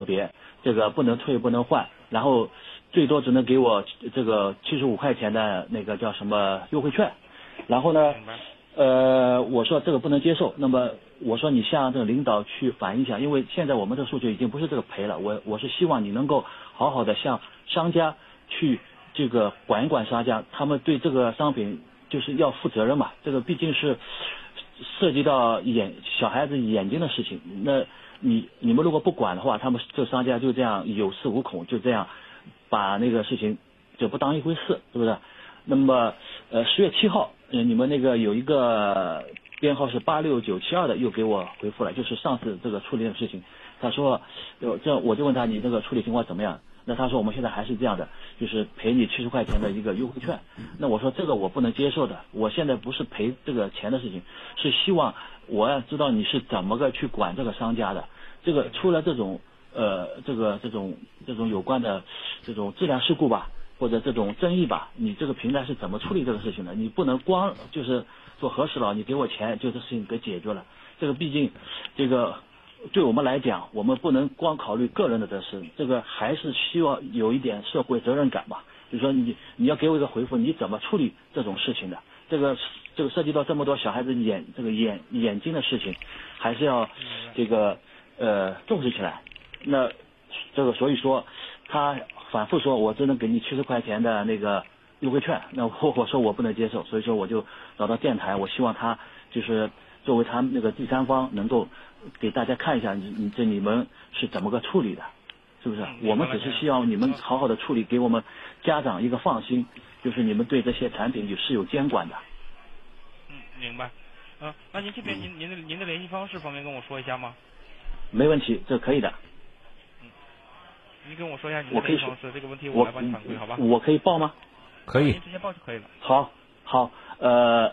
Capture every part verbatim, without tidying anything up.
别，这个不能退不能换，然后最多只能给我这个七十五块钱的那个叫什么优惠券，然后呢，呃，我说这个不能接受，那么我说你向这个领导去反映一下，因为现在我们的诉求已经不是这个赔了，我我是希望你能够好好的向商家去这个管一管商家，他们对这个商品就是要负责任嘛，这个毕竟是涉及到眼小孩子眼睛的事情，那你你们如果不管的话，他们这个商家就这样有恃无恐，就这样把那个事情就不当一回事，是不是？那么呃十月七号，呃你们那个有一个编号是八六九七二的又给我回复了，就是上次这个处理的事情，他说有这我就问他你这个处理情况怎么样？那他说我们现在还是这样的，就是赔你七十块钱的一个优惠券。那我说这个我不能接受的，我现在不是赔这个钱的事情，是希望我要知道你是怎么个去管这个商家的。这个出了这种呃这个这种这种有关的这种质量事故吧，或者这种争议吧，你这个平台是怎么处理这个事情的？你不能光就是做核实了，你给我钱就这事情给解决了。这个毕竟这个。对我们来讲，我们不能光考虑个人的得失，这个还是希望有一点社会责任感吧。就是说你你要给我一个回复，你怎么处理这种事情的？这个这个涉及到这么多小孩子眼这个眼眼睛的事情，还是要这个呃重视起来。那这个所以说他反复说我只能给你七十块钱的那个优惠券，那我我说我不能接受，所以说我就找到电台，我希望他就是作为他那个第三方能够给大家看一下你你这你们是怎么个处理的，是不是？我们只是希望你们好好的处理，给我们家长一个放心，就是你们对这些产品也是有监管的。 嗯，明白。嗯、呃，那您这边您您的您的联系方式方便跟我说一下吗？ 没问题，这可以的。 嗯，您跟我说一下您的联系方式，这个问题我来帮你反馈，好吧？ 我可以报吗？ 可以。 您直接报就可以了。 好，好，呃，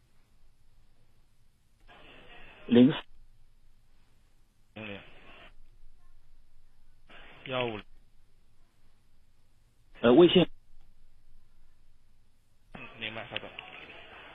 零四零零幺五， 呃，微信